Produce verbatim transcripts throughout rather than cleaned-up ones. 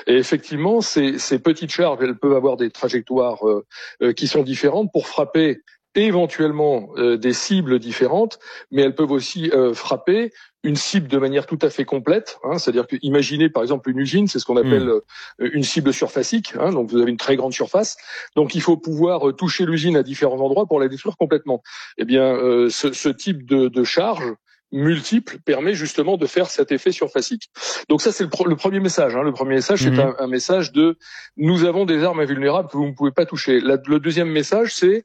Et effectivement, ces, ces petites charges, elles peuvent avoir des trajectoires euh, euh, qui sont différentes pour frapper éventuellement euh, des cibles différentes, mais elles peuvent aussi euh, frapper une cible de manière tout à fait complète, hein, c'est-à-dire que imaginez par exemple une usine, c'est ce qu'on appelle mmh. euh, une cible surfacique, hein, donc vous avez une très grande surface, donc il faut pouvoir euh, toucher l'usine à différents endroits pour la détruire complètement. Eh bien, euh, ce, ce type de, de charge multiple permet justement de faire cet effet surfacique. Donc ça, c'est le, pro- le premier message. Hein. Le premier message, mmh. c'est un, un message de « nous avons des armes invulnérables que vous ne pouvez pas toucher ». La, le deuxième message, c'est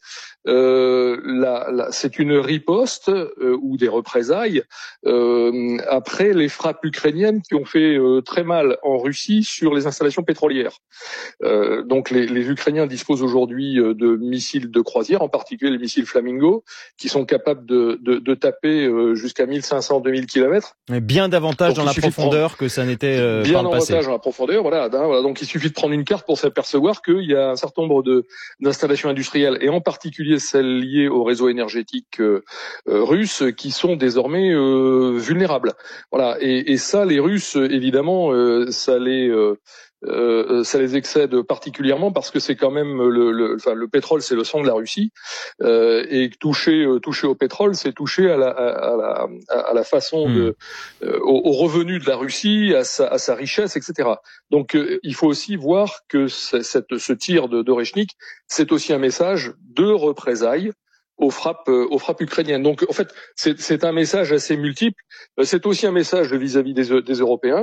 euh, la, la, c'est une riposte euh, ou des représailles euh, après les frappes ukrainiennes qui ont fait euh, très mal en Russie sur les installations pétrolières. Euh, donc les, les Ukrainiens disposent aujourd'hui de missiles de croisière, en particulier les missiles Flamingo, qui sont capables de, de, de taper euh, jusqu'à mille cinq cents à deux mille kilomètres. Mais bien davantage donc, dans la profondeur prendre... que ça n'était euh, bien par le passé. Bien davantage dans la profondeur, voilà, hein, voilà. Donc il suffit de prendre une carte pour s'apercevoir qu'il y a un certain nombre de d'installations industrielles, et en particulier celles liées au réseau énergétique euh, euh, russe, qui sont désormais euh, vulnérables. Voilà, et, et ça, les Russes, évidemment, euh, ça les euh, Euh, ça les excède particulièrement parce que c'est quand même le, le, enfin, le pétrole, c'est le sang de la Russie, euh, et toucher, euh, toucher au pétrole, c'est toucher à la, à la, à la façon mmh. de, euh, au, au revenu de la Russie, à sa, à sa richesse, et cetera. Donc, euh, il faut aussi voir que cette, ce tir de d'Orechnik, c'est aussi un message de représailles aux frappes, aux frappes ukrainiennes. Donc, en fait, c'est, c'est un message assez multiple. C'est aussi un message vis-à-vis des, des Européens.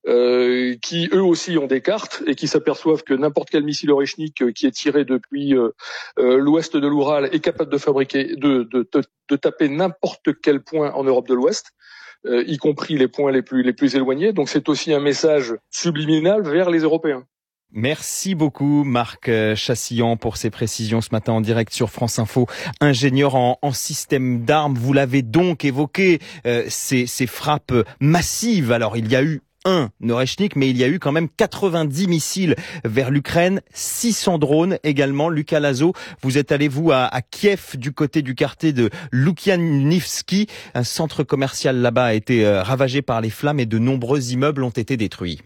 Euh, qui eux aussi ont des cartes et qui s'aperçoivent que n'importe quel missile Orechnik euh, qui est tiré depuis euh, euh, l'ouest de l'Oural est capable de fabriquer, de, de, de, de taper n'importe quel point en Europe de l'Ouest, euh, y compris les points les plus les plus éloignés. Donc c'est aussi un message subliminal vers les Européens. Merci beaucoup Marc Chassillan pour ces précisions ce matin en direct sur France Info. Ingénieur en, en système d'armes, vous l'avez donc évoqué, euh, ces, ces frappes massives. Alors il y a eu un Orechnik, mais il y a eu quand même quatre-vingt-dix missiles vers l'Ukraine, six cents drones également. Lucas Lazo, vous êtes allé vous à, à Kiev, du côté du quartier de Loukianivski. Un centre commercial là-bas a été euh, ravagé par les flammes et de nombreux immeubles ont été détruits.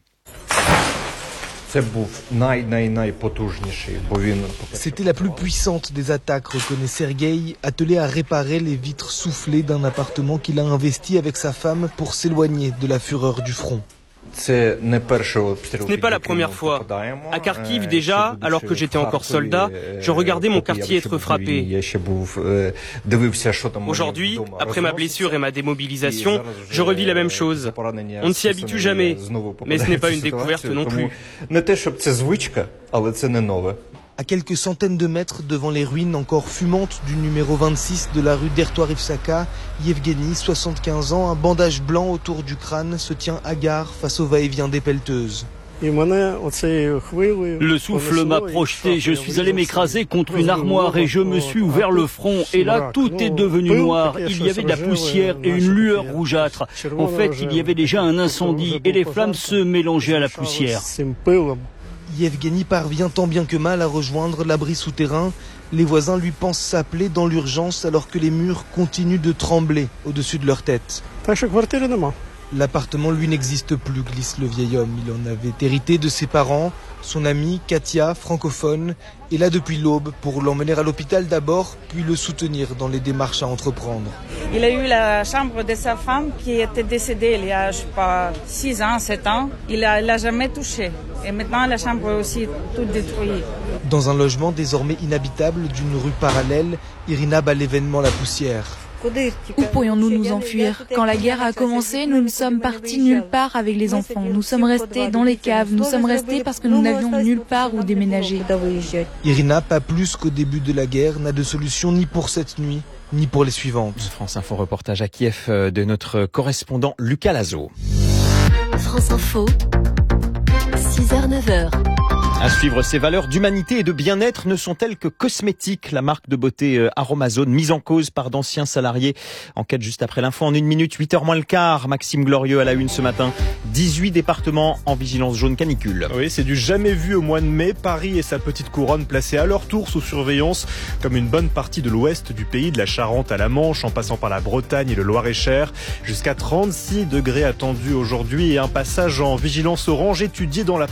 C'était la plus puissante des attaques, reconnaît Sergueï, attelé à réparer les vitres soufflées d'un appartement qu'il a investi avec sa femme pour s'éloigner de la fureur du front. Ce n'est pas la première fois. À Kharkiv déjà, alors que j'étais encore soldat, je regardais mon quartier être frappé. Aujourd'hui, après ma blessure et ma démobilisation, je revis la même chose. On ne s'y habitue jamais, mais ce n'est pas une découverte non plus. À quelques centaines de mètres devant les ruines encore fumantes du numéro vingt-six de la rue d'Ertoirivsaka, Yevgeny, soixante-quinze ans, un bandage blanc autour du crâne, se tient hagard face au va-et-vient des pelleteuses. Le souffle m'a projeté, je suis allé m'écraser contre une armoire et je me suis ouvert le front. Et là, tout est devenu noir. Il y avait de la poussière et une lueur rougeâtre. En fait, il y avait déjà un incendie et les flammes se mélangeaient à la poussière. Yevgeny parvient tant bien que mal à rejoindre l'abri souterrain. Les voisins lui pensent s'appeler dans l'urgence alors que les murs continuent de trembler au-dessus de leur tête. L'appartement, lui, n'existe plus, glisse le vieil homme. Il en avait hérité de ses parents. Son amie, Katia, francophone, est là depuis l'aube pour l'emmener à l'hôpital d'abord, puis le soutenir dans les démarches à entreprendre. Il a eu la chambre de sa femme qui était décédée il y a, je sais pas, six ans, sept ans. Il ne l'a jamais touchée. Et maintenant, la chambre est aussi toute détruite. Dans un logement désormais inhabitable d'une rue parallèle, Irina bat l'événement la poussière. Où pourrions-nous nous enfuir ? Quand la guerre a commencé, nous ne sommes partis nulle part avec les enfants. Nous sommes restés dans les caves. Nous sommes restés parce que nous n'avions nulle part où déménager. Irina, pas plus qu'au début de la guerre, n'a de solution ni pour cette nuit, ni pour les suivantes. France Info reportage à Kiev de notre correspondant Lucas Lazo. France Info, six heures neuf heures. À suivre, ces valeurs d'humanité et de bien-être ne sont-elles que cosmétiques? La marque de beauté Aromazone, mise en cause par d'anciens salariés. Enquête juste après l'info en une minute, huit heures moins le quart. Maxime Glorieux à la une ce matin. dix-huit départements en vigilance jaune canicule. Oui, c'est du jamais vu au mois de mai. Paris et sa petite couronne placés à leur tour sous surveillance, comme une bonne partie de l'ouest du pays, de la Charente à la Manche, en passant par la Bretagne et le Loir-et-Cher. Jusqu'à trente-six degrés attendus aujourd'hui et un passage en vigilance orange étudié dans la